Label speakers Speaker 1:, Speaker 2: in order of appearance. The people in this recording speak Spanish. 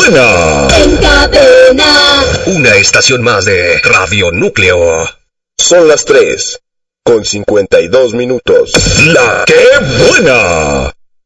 Speaker 1: buena!
Speaker 2: En cadena.
Speaker 1: Una estación más de Radio Núcleo.
Speaker 3: Son las 3:52.
Speaker 1: ¡La que buena!